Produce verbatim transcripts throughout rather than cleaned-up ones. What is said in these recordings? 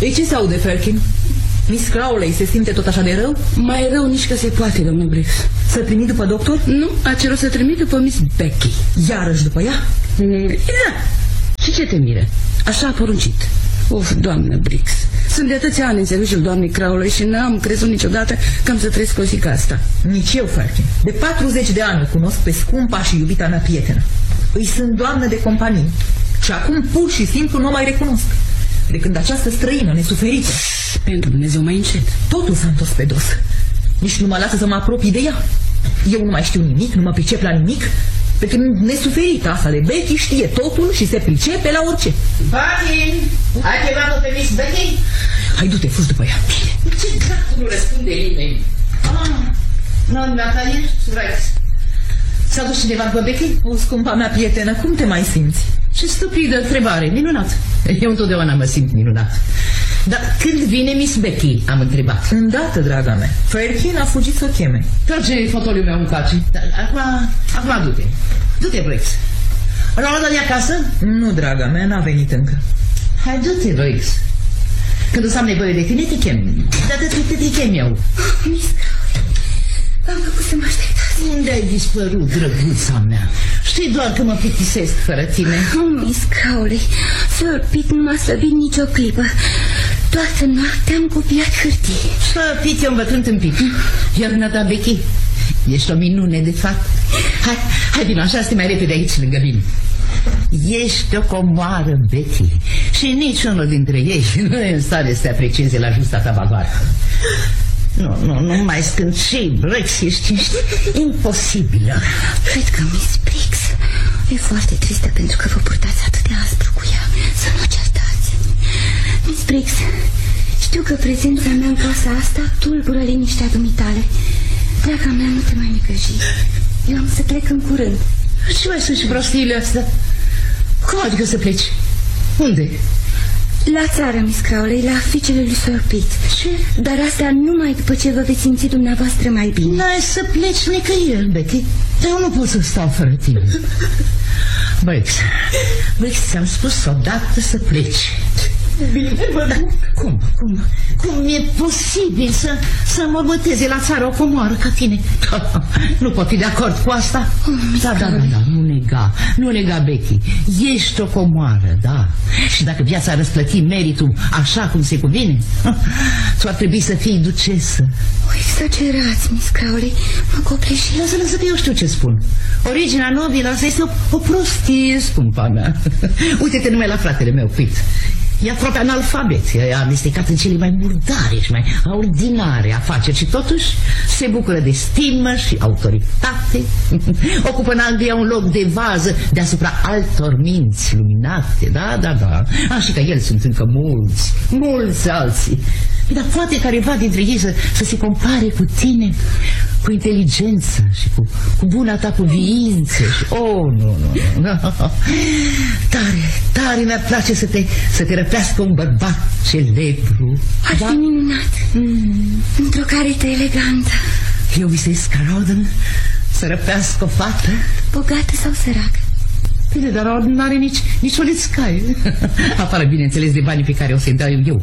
Ei, ce se aude, Firkin? Miss Crowley se simte tot așa de rău? Mai rău nici că se poate, domnul Briggs. Să trimit după doctor? Nu, a cerut să trimit după Miss Becky. Iarăși după ea? Mm, da. Și ce te mire? Așa a poruncit. Uf, doamnă Briggs, sunt de atâția ani în serviciul doamnei Crowley și n-am crezut niciodată că am să trăiesc o zi ca asta. Nici eu, Firkin. De patruzeci de ani cunosc pe scumpa și iubita mea prietenă. Îi sunt doamnă de companie. Și acum pur și simplu nu o mai recunosc. De când această străină nesuferită. Pentru Dumnezeu, mai încet. Totul s-a întors pe dos. Nici nu mă lasă să mă apropii de ea. Eu nu mai știu nimic, nu mă pricep la nimic. Pe când nesuferita asta de Becky știe totul și se pricepe la orice. Batin, ai chemat-o pe Miss Becky? Hai, du-te, fugi după ea. Ce dracu nu răspunde nimeni? Ah, nu, dumneata ești, Rex. S-a dus cineva după Becky? O, scumpa mea prietenă, cum te mai simți? Ce stupidă întrebare, minunat. Eu întotdeauna mă simt minunat. Dar când vine Miss Becky, am întrebat. Îndată, draga mea. Firkin a fugit să o cheme. Trage fotoliul meu în caci. Acum, acum du-te. Du-te, Briggs. Ronaldo e acasă? Nu, draga mea, n-a venit încă. Hai, du-te, Briggs. Când o să am nevoie de tine, te chem. Dar de te, te chem eu. Miss Crowley, v-am făcut să mă așteptați. Unde ai dispărut, drăguța mea? Știi doar că mă plictisesc fără tine. Oh, Miss Crowley, Sir Pitt nu m-a slăbit nicio clipă. Toată noaptea am copiat hârtii. Sir Pitt e un bătrân tâmpit. Iar dumneata, Becky, ești o minune de fapt. Hai, hai vino așa, stai mai repede aici lângă mine. Ești o comoară, Becky. Și niciunul dintre ei nu e în stare să te aprecieze la justa ta valoare. Nu, nu, nu mai scânci, Briggs, ești, ești imposibilă. Cred că Miss Briggs e foarte tristă pentru că vă purtați atât de aspru cu ea. Să nu certați. Miss Briggs, știu că prezența mea în casa asta tulbură liniștea dumitale. Draga mea, nu te mai necăji. Eu am să plec în curând. Ce mai sunt și prostiile astea? Cum adică să pleci? Unde? La țară, Miss Crowley, la fiicele lui Sir Pitt. Ce? Dar asta numai după ce vă veți simți dumneavoastră mai bine. N-ai să pleci nicăieri, Becky. Eu nu pot să stau fără tine. Briggs, Briggs, ți-am spus odată să pleci. Bine, mă duc. Cum? Cum? Cum e posibil să, să mormânteze la țară o comoară ca tine? Nu pot fi de acord cu asta. Oh, da, da, da, da, nu nega, nu nega, Becky. Ești o comoară, da. Și dacă viața a răsplătit meritul așa cum se cuvine, tu ar trebui să fii ducesă. O exagerați, Miss Crowley. Mă copleși. Lasă, lasă că eu știu ce spun. Originea nobilă asta este o, o prostie, scumpa mea. Uite-te numai la fratele meu, Pitt. E aproape analfabet, e amestecat în cele mai murdare și mai ordinare afaceri și totuși se bucură de stimă și autoritate. Ocupă în Anglia un loc de vază deasupra altor minți luminate. Da, da, da. A, și că el sunt încă mulți, mulți alții. Dar poate careva dintre ei să, să se compare cu tine, cu inteligență și cu, cu buna ta cuviință și... Oh, nu, nu, nu. Tare, tare mi-ar place să te, să te răpească un bărbat celebru. Ar da? fi minunat. Mm. Într-o caretă elegantă. Eu visez ca Rawdon să răpească o fată. Bogată sau săracă? Bine, dar Rawdon nu are nici, nici o lițcaie. Afară, bineînțeles, de banii pe care o să-i dau eu.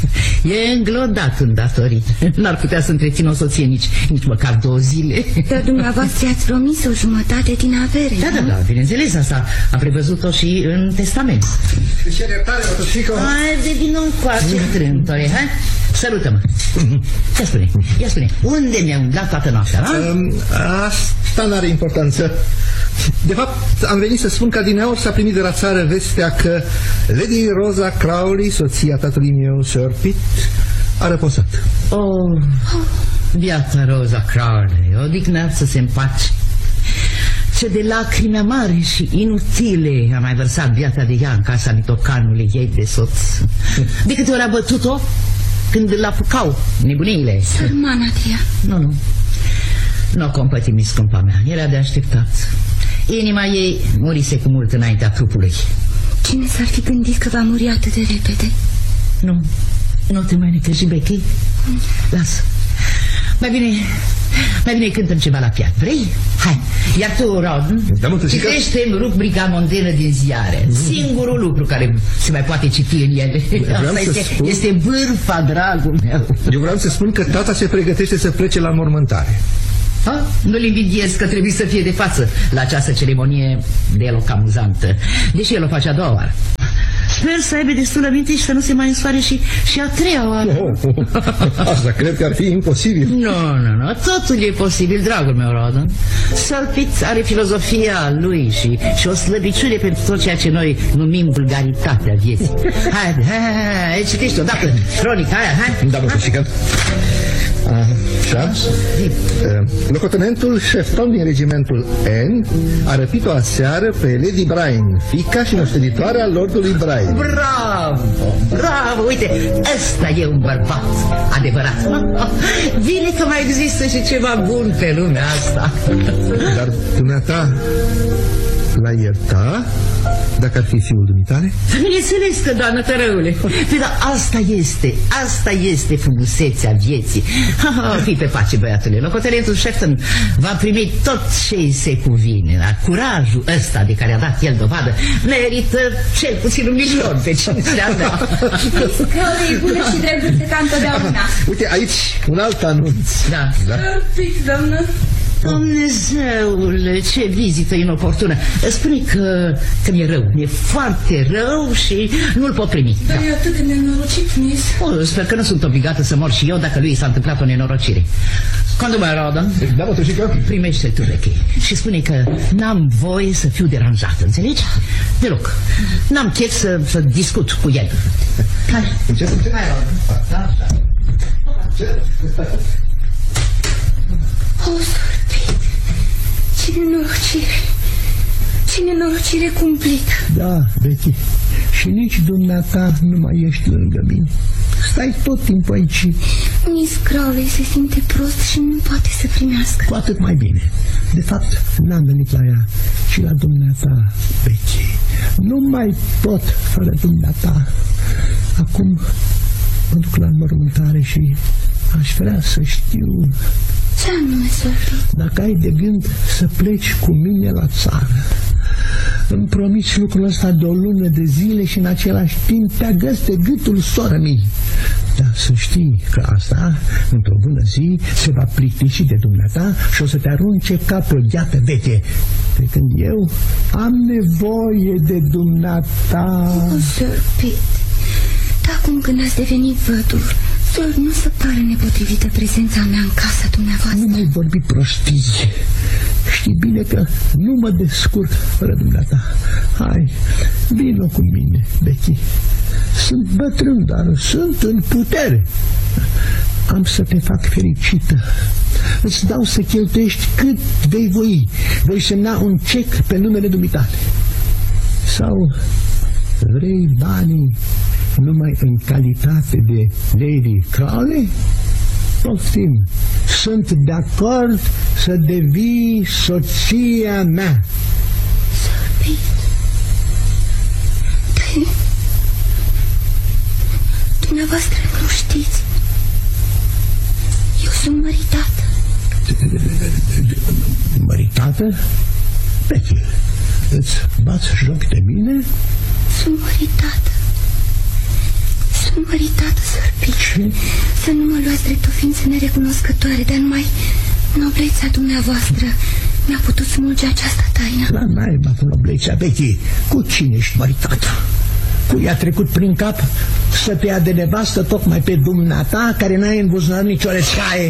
E înglodat în datorii. N-ar putea să întrețină o soție nici, nici măcar două zile. Dar dumneavoastră i-ați promis o jumătate din avere. Da, da, da, bineînțeles, asta am prevăzut-o și în testament. Și ce reptare, Otoșico? Hai, de vină încoace, trântore, hai? Salută-mă. Ia spune, ia spune, unde mi-a umblat toată noaptea, da? Um, asta n-are importanță. De fapt, am venit să spun că adineauri s-a primit de la țară vestea că Lady Rosa Crowley, soția tatălui meu, Sir Pitt, a răposat. Oh, viața Rosa Crowley, odihneață să-se împace. Ce de lacrimi amare și inutile a mai vărsat viața de ea în casa mitocanului ei de soț. De câte ori a bătut-o când îl apucau nebuniile. Sărmana de ea. Nu, nu, nu o compătimi, scumpa mea, era de așteptat. Inima ei murise cu mult înaintea trupului. Cine s-ar fi gândit că va muri atât de repede? Nu, nu te mai necăji, Becky. Lasă. Mai bine, mai bine cântăm ceva la pian. Vrei? Hai, Iar tu, Rod, Da, mătușică? citește în rubrica mondenă din ziare. Singurul lucru care se mai poate citi în ele. Asta să este, spun- este vârfa, dragul meu. Eu vreau să spun că tata se pregătește să plece la mormântare. Ha? Nu-l invidiez că trebuie să fie de față la această ceremonie deloc amuzantă. Deși el o face a doua oară. Sper să aibă destulă minte și să nu se mai însoare și, și a treia oară. Oh, asta cred că ar fi imposibil. Nu, nu, nu, totul e posibil, dragul meu, Rodon. Sălpit are filozofia lui și, și o slăbiciune pentru tot ceea ce noi numim vulgaritatea vieții. Hai, hai, hai, citești odată cronica aia, hai. Da, mătușică. Așa. Locotenentul Shefton din regimentul N a răpit-o aseară pe Lady Bryan, fiica și moștenitoarea lordului Bryan. Bravo, bravo, uite, ăsta e un bărbat adevărat. Bine că mai există și ceva bun pe lumea asta. Dar dumneata l-a ierta dacă ar fi fiul dumitale? Bineînțeles că, doamnă Tărăule. Păi, dar asta este, asta este frumusețea vieții. Ha, ha, fii pe pace, băiatule. Locotenentul Shefton va primi tot ce îi se cuvine. Dar curajul ăsta de care a dat el dovadă merită cel puțin un milion pe cinstea mea. Crowley e bună și drăguță ca întotdeauna. Uite, aici un alt anunț. Da. Da? Pic, doamnă. Dumnezeule, ce vizită inoportună. Spune că, că mi-e rău, mi-e foarte rău și nu-l pot primi. Dar e atât de nenorocit, Miss. O, sper că nu sunt obligată să mor și eu dacă lui s-a întâmplat o nenorocire. Condu-mă, Rodon, Da, mătușică? primește tu de chei și spune că n-am voie să fiu deranjat, înțelegi? Deloc. N-am chef să, să discut cu el. Hai. Încet, încet. Hai, Rodon. Da, da. O, sortit. Ce nenorocire. Ce nenorocire cumplită. Da, Betty. Și nici dumneata nu mai ești lângă mine. Stai tot timpul aici. Miss Crowley se simte prost și nu poate să primească. Cu atât mai bine. De fapt, n-am venit la ea, ci la dumneata, Betty. Nu mai pot fără dumneata. Acum mă duc la înmormântare și aș vrea să știu Ce anume, sortit? dacă ai de gând să pleci cu mine la țară. Îmi promiți lucrul ăsta de o lună de zile și în același timp te agăți de gâtul soră mii. Dar să știi că asta, într-o bună zi, se va plictici de dumneata și o să te arunce ca pe o gheată veche. Pe când eu am nevoie de dumneata. O, sortit. Dar acum când ați devenit văduv, Sol, nu se pare nepotrivită prezența mea în casa dumneavoastră. Nu mai vorbi prostii. Știi bine că nu mă descurc fără dumneata. Hai, vino cu mine, Betty. Sunt bătrân, dar sunt în putere. Am să te fac fericită. Îți dau să cheltuiești cât vei voi. Voi semna un cec pe numele dumitale. Sau vrei banii numai în calitate de Lady Crowley? Poftim, sunt de acord să devii soția mea. Sortit. Dar dumneavoastră nu știți. Eu sunt măritată. Măritată? Betty, îți bați joc de mine? Sunt măritată. Sunt măritată, sortit. Să nu mă luați drept o ființă nerecunoscătoare, dar numai noblețea dumneavoastră mi-a putut smulge această taină. La naiba cu noblețea, Betty. Cu cine ești măritată? Cui a trecut prin cap să te ia de nevastă tocmai pe dumneata care n-ai în buzunar nicio rețaie?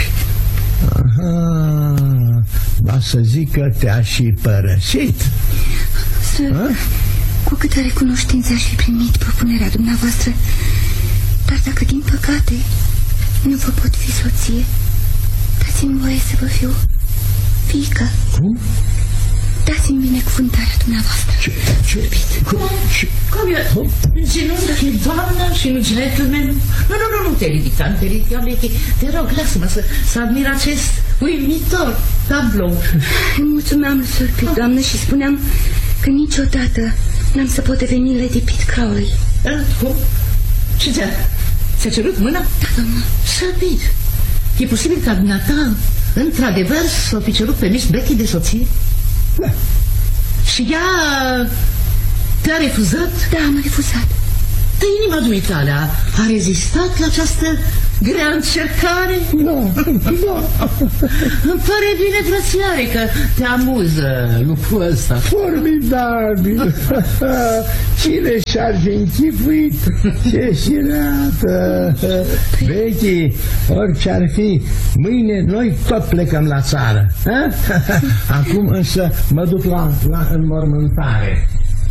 Aha, va să zic că te-a și părăsit. Sir, cu câtă recunoștință aș fi primit propunerea dumneavoastră, dar dacă din păcate nu vă pot fi soție, dați-mi voie să vă fiu fiică. Cum? Dați-mi binecuvântarea dumneavoastră. Ce? Ce? Cum? Ce? Cum e? Și nu e doamnă și nu gentleman? Nu, nu, nu, nu te ridica, nu te ridica, Betty. Te rog, lasă-mă să, să admir acest uimitor tablou. Îmi mulțumeam lui Sir Pitt, doamnă, și spuneam că niciodată n-am să pot deveni Lady Pitt Crowley. Cum? Și ți-a, ți-a cerut mâna? Da, doamnă. Sir Pitt, e posibil ca dumneata, într-adevăr s-o fi cerut pe Miss Becky de soție? Da. Și ea te-a refuzat? Da, m-a refuzat. De inima dumitale a, a rezistat la această grea încercare? Da, da. Îmi pare bine, frățioare, că te amuză lucrul ăsta. Formidabil! Cine și-ar fi închipuit? Ce șireată! Becky, orice-ar fi, mâine noi tot plecăm la țară. Ha? Acum însă mă duc la, la înmormântare.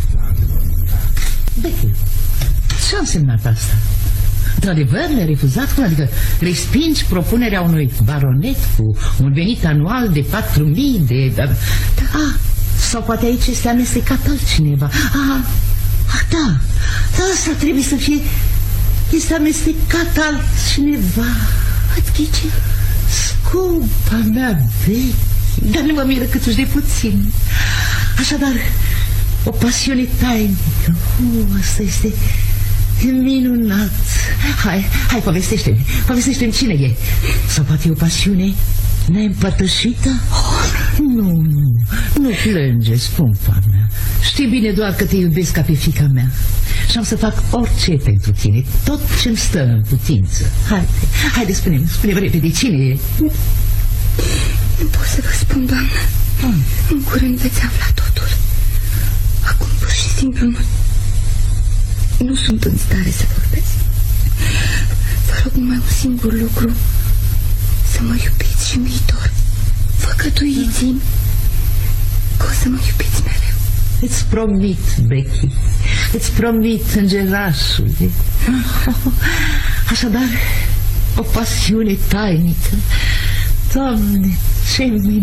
Becky, ce-a însemnat asta? Într-adevăr, le-a refuzat? Cum adică respingi propunerea unui baronet cu un venit anual de patru mii de... Da. Ah, sau poate aici este amestecat altcineva. Ah, ah da, da, asta trebuie să fie... Este amestecat altcineva. Ați ghici? Scumpa mea, Becky, dar nu mă miră câtuși de puțin. Așadar, o pasiune tainică. Uh, asta este... minunat. Hai, hai, povestește-mi. Povestește-mi cine e. Sau poate e o pasiune neîmpărtășită? Oh, nu, nu, nu plânge, scumpa mea. Știi bine doar că te iubesc ca pe fiica mea și am să fac orice pentru tine, tot ce-mi stă în putință. Haide, haide, spune-mi, spune-mi repede, cine e? Nu pot să vă spun, doamnă. hmm. În curând veți afla totul. Acum pur și simplu nu Nu sunt în stare să vorbesc. Vă rog numai un singur lucru: să mă iubiți și în viitor. Făgăduiți-mi că o să mă iubiți mereu. Îți promit, Becky, îți promit, îngerașule. Așadar, o pasiune tainică. Doamne, ce minune!